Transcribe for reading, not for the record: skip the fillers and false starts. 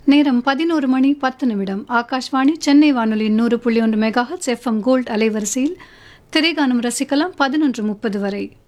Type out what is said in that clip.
நேரம் 11 மணி 10 நிமிடம். ஆகாஷ்வாணி சென்னை வானொலி 100.1 மெகாஹெர்ட்ஸ் எஃப்எம் கோல்ட் அலைவரிசையில் திரைகானம் ரசிக்கலாம் 11:30 வரை.